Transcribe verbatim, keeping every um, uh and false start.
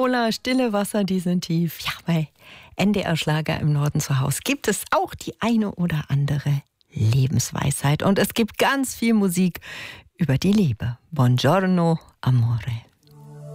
Lola, stille Wasser, die sind tief. Ja, bei N D R Schlager im Norden zu Hause gibt es auch die eine oder andere Lebensweisheit. Und es gibt ganz viel Musik über die Liebe. Buongiorno, Amore.